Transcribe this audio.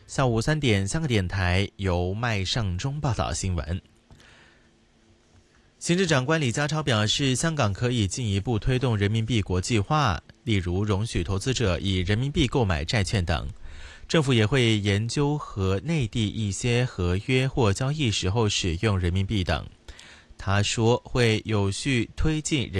下午3点，香港电台由麦尚中报道新闻。行政长官李家超表示，香港可以进一步推动人民币国际化，例如容许投资者以人民币购买债券等。政府也会研究和内地一些合约或交易时候使用人民币等。他说，会有序推进